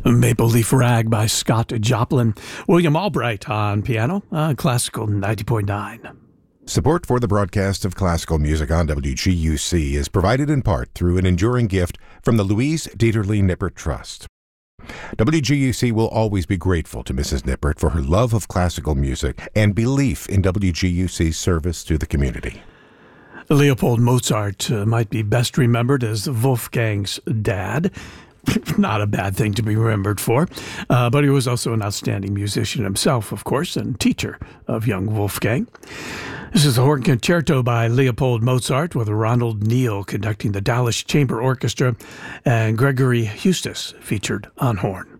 Maple Leaf Rag by Scott Joplin. William Albright on piano, Classical 90.9. Support for the broadcast of classical music on WGUC is provided in part through an enduring gift from the Louise Dieterle Nippert Trust. WGUC will always be grateful to Mrs. Nippert for her love of classical music and belief in WGUC's service to the community. Leopold Mozart might be best remembered as Wolfgang's dad. Not a bad thing to be remembered for, but he was also an outstanding musician himself, of course, and teacher of young Wolfgang. This is the Horn Concerto by Leopold Mozart, with Ronald Neal conducting the Dallas Chamber Orchestra and Gregory Eustace featured on horn.